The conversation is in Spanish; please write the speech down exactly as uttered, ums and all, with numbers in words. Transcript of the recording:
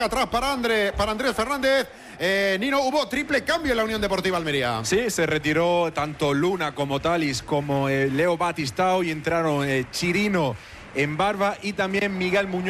Atrás para, André, para Andrés Fernández. Eh, Nino, hubo triple cambio en la Unión Deportiva Almería. Sí, se retiró tanto Luna como Talis como eh, Leo Batistao y entraron eh, Chirino en Barba y también Miguel Muñoz.